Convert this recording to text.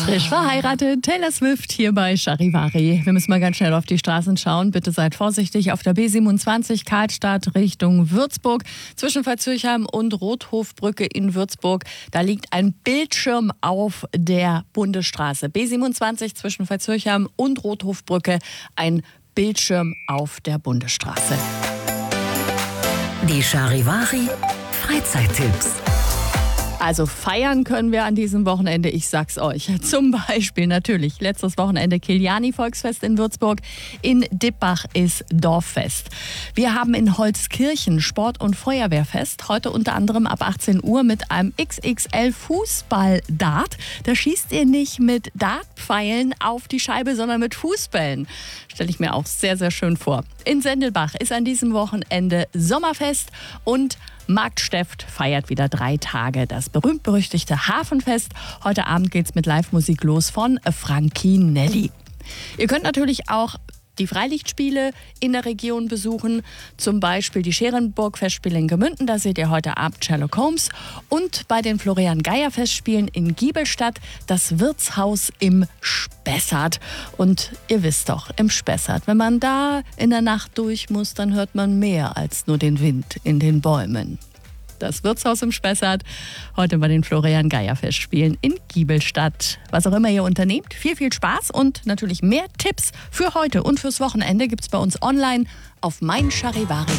Frisch verheiratet, Taylor Swift hier bei Charivari. Wir müssen mal ganz schnell auf die Straßen schauen. Bitte seid vorsichtig auf der B27 Karlstadt Richtung Würzburg. Zwischen Veitshöchheim und Rothofbrücke in Würzburg. Da liegt ein Bildschirm auf der Bundesstraße. B27 zwischen Veitshöchheim und Rothofbrücke. Ein Bildschirm auf der Bundesstraße. Die Charivari Freizeittipps. Also feiern können wir an diesem Wochenende, ich sag's euch. Zum Beispiel natürlich letztes Wochenende Kiliani-Volksfest in Würzburg. In Dippbach ist Dorffest. Wir haben in Holzkirchen Sport- und Feuerwehrfest. Heute unter anderem ab 18 Uhr mit einem XXL Fußball-Dart. Da schießt ihr nicht mit Dartpfeilen auf die Scheibe, sondern mit Fußbällen. Stelle ich mir auch sehr, sehr schön vor. In Sendelbach ist an diesem Wochenende Sommerfest und Marktsteft feiert wieder 3 Tage das berühmt-berüchtigte Hafenfest. Heute Abend geht's mit Live-Musik los von Frankie Nelly. Ihr könnt natürlich auch die Freilichtspiele in der Region besuchen, zum Beispiel die Scherenburg-Festspiele in Gemünden, da seht ihr heute Abend Sherlock Holmes, und bei den Florian-Geyer-Festspielen in Giebelstadt das Wirtshaus im Spessart. Und ihr wisst doch, im Spessart, wenn man da in der Nacht durch muss, dann hört man mehr als nur den Wind in den Bäumen. Das Wirtshaus im Spessart, heute bei den Florian-Geyer-Festspielen in Giebelstadt. Was auch immer ihr unternehmt, viel, viel Spaß und natürlich mehr Tipps für heute und fürs Wochenende gibt's bei uns online auf meincharivari.de.